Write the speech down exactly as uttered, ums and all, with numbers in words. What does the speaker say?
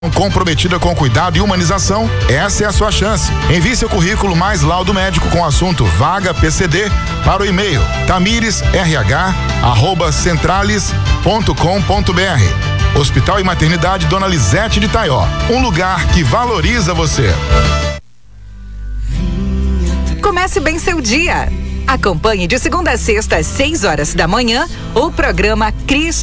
Comprometida com cuidado e humanização, essa é a sua chance. Envie seu currículo mais laudo médico com o assunto vaga P C D para o e-mail tamires r h arroba centrales ponto com ponto b r. Hospital e Maternidade Dona Lisete de Taió, um lugar que valoriza você. Comece bem seu dia. Acompanhe de segunda a sexta às seis horas da manhã o programa Cris